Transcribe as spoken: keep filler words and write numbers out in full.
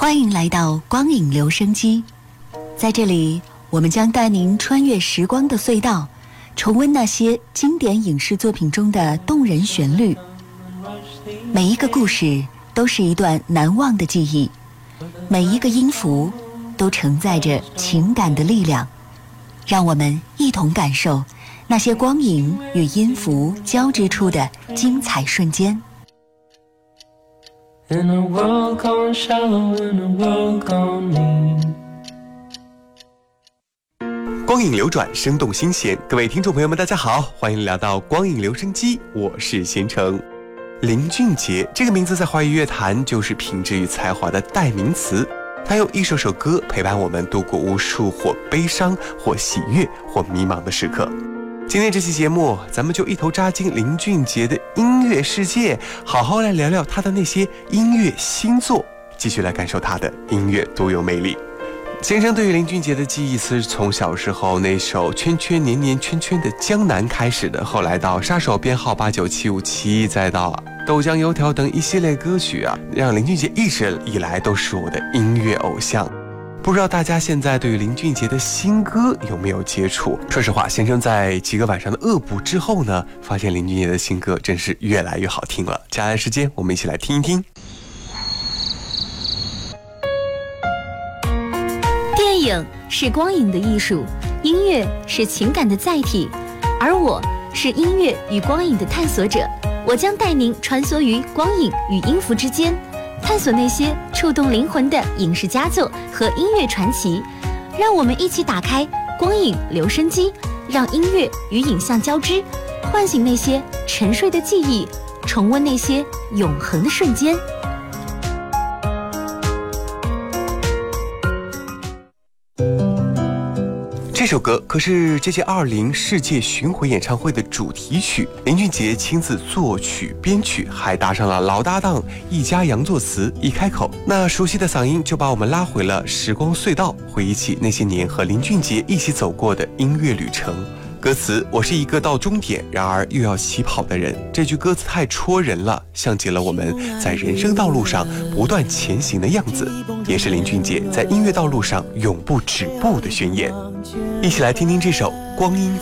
欢迎来到光影留声机，在这里，我们将带您穿越时光的隧道，重温那些经典影视作品中的动人旋律。每一个故事都是一段难忘的记忆，每一个音符都承载着情感的力量。让我们一同感受那些光影与音符交织出的精彩瞬间。 In a world gone shallow, in a world gone mean. 光影流转，生动新鲜。各位听众朋友们，大家好，欢迎来到光影留声机，我是贤成。林俊杰这个名字在华语乐坛就是品质与才华的代名词。他用一首首歌陪伴我们度过无数或悲伤、或喜悦、或迷茫的时刻。今天这期节目，咱们就一头扎进林俊杰的音乐世界，好好来聊聊他的那些音乐新作，继续来感受他的音乐独有魅力。先生对于林俊杰的记忆是从小时候那首圈圈年年圈圈的江南开始的，后来到杀手编号八九七五七，再到豆浆油条等一系列歌曲啊，让林俊杰一直以来都是我的音乐偶像。不知道大家现在对于林俊杰的新歌有没有接触？说实话，先生在几个晚上的恶补之后呢，发现林俊杰的新歌真是越来越好听了。接下来时间，我们一起来听一听。 电影是光影的艺术，音乐是情感的载体，而我是音乐与光影的探索者。我将带您穿梭于光影与音符之间，探索那些触动灵魂的影视佳作和音乐传奇。让我们一起打开光影留声机，让音乐与影像交织，唤醒那些沉睡的记忆，重温那些永恒的瞬间。 这首歌可是这届二零世界巡回演唱会的主题曲，林俊杰亲自作曲编曲，还搭上了老搭档易家扬作词。一开口，那熟悉的嗓音就把我们拉回了时光隧道，回忆起那些年和林俊杰一起走过的音乐旅程。歌词：我是一个到终点然而又要起跑的人。这句歌词太戳人了，像极了我们在人生道路上不断前行的样子，也是林俊杰在音乐道路上永不止步的宣言。一起来听听这首《光阴